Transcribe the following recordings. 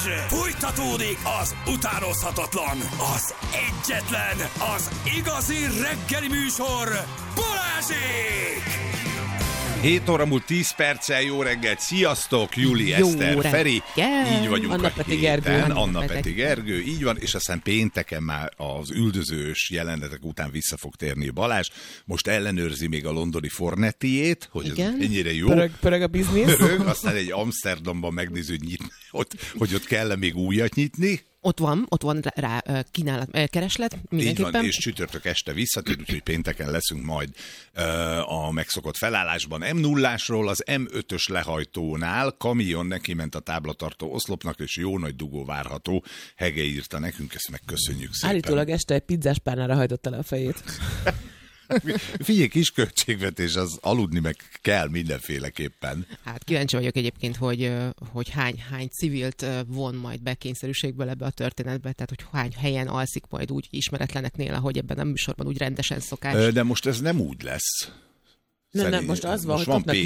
Fújtatódik az utánozhatatlan, az egyetlen, az igazi reggeli műsor, Balázsék! 7 óra múlt 10 perccel, jó reggelt, sziasztok, Juli, Eszter, Feri, így vagyunk Anna a Peti héten, Gergő. Anna Peti Gergő, így van, és aztán pénteken már az üldözős jelenetek után vissza fog térni Balázs, most ellenőrzi még a londoni Fornettiét, hogy ez ennyire jó. Pörög a biznisz. Pörög, aztán egy Amsterdamban megnéző, hogy ott kell még újat nyitni. Ott van rá kereslet, mindenképpen. Így van, és csütörtök este visszatér, úgyhogy pénteken leszünk majd a megszokott felállásban. M0-ásról az M5-ös lehajtónál kamion neki ment a táblatartó oszlopnak, és jó nagy dugó várható. Hege írta nekünk, ezt megköszönjük szépen. Állítólag este egy pizzás párnára hajtotta le a fejét. Figyelj, kis költségvetés, az aludni meg kell mindenféleképpen. Hát kíváncsi vagyok egyébként, hogy hány civilt von majd bekényszerűségből ebbe a történetbe, tehát hogy hány helyen alszik majd úgy ismeretleneknél, ahogy ebben a műsorban úgy rendesen szokás. De most ez nem úgy lesz. Nem, most az van, hogy kapnak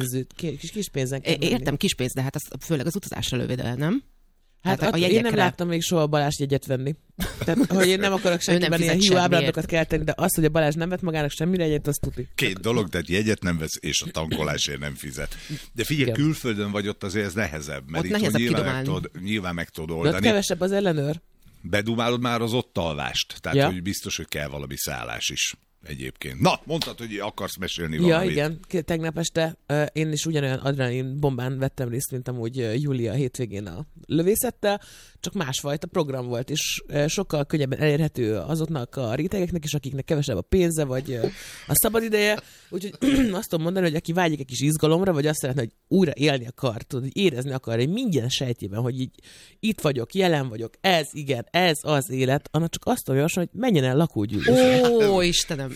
kis pénzen. Értem, kis pénz, de hát az, főleg az utazásra lövöd el, nem? Hát én nem láttam még soha Balázs jegyet venni. Tehát, hogy én nem akarok senkiben ilyen hiú ábrándokat kelteni, de azt, hogy a Balázs nem vett magának semmire egyet, azt tuti. Két dolog, tehát jegyet nem vesz, és a tankolásért nem fizet. De figyelj, külföldön vagy ott, azért ez nehezebb, mert ott itt nyilván meg tudod oldani. De ott kevesebb az ellenőr. Bedumálod már az ott alvást, tehát hogy biztos, hogy kell valami szállás is. Egyébként. Na, mondtad, hogy akarsz mesélni valamit. Ja, igen. Tegnap este én is ugyanolyan adrenalin bombán vettem részt, mint amúgy Júlia hétvégén a lövészettel, csak másfajta program volt, és sokkal könnyebben elérhető azoknak a rétegeknek is, akiknek kevesebb a pénze, vagy a szabadideje. Úgyhogy azt tudom mondani, hogy aki vágyik egy kis izgalomra, vagy azt szeretne, hogy újra élni akar, tudod, hogy érezni akar, hogy minden sejtjében, hogy így itt vagyok, jelen vagyok, ez az élet, annak csak azt tudom javasolni, hogy menjen el lakógyűlésre. Ó, Istenem!